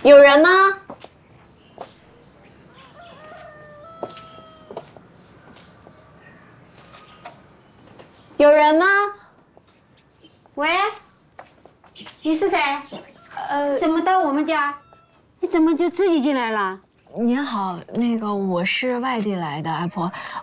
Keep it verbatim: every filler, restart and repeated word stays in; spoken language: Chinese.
有人吗？有人吗？ 喂，你是谁？呃，怎么到我们家？你怎么就自己进来了？ 您好，那个我是外地来的，阿婆，